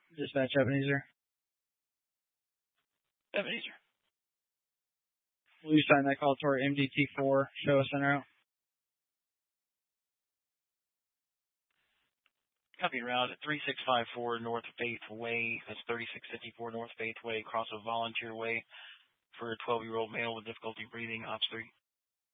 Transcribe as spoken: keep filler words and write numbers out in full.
Dispatch Ebenezer. Ebenezer. Will you sign that call to our M D T four show us center out? Copy route at three six five four North Faith Way. That's thirty-six fifty-four North Faith Way, across a volunteer way for a twelve-year-old male with difficulty breathing, Ops three.